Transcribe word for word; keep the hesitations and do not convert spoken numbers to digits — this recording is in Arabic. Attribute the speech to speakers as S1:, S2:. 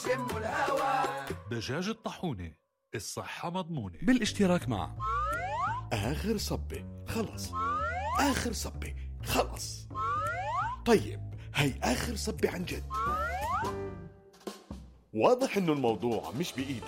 S1: شموا الهوا.
S2: دجاج الطاحونة، الصحة مضمونة.
S3: بالاشتراك مع
S4: آخر صبة خلص، آخر صبة خلص. طيب هاي آخر صبة عن جد. واضح إنه الموضوع مش بإيدك،